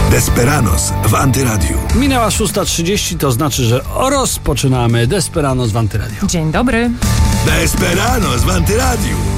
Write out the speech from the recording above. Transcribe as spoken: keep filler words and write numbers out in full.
Desperanos w Antyradiu. Minęła szósta trzydzieści, to znaczy, że rozpoczynamy Desperanos w Antyradiu. Dzień dobry. Desperanos w Antyradiu.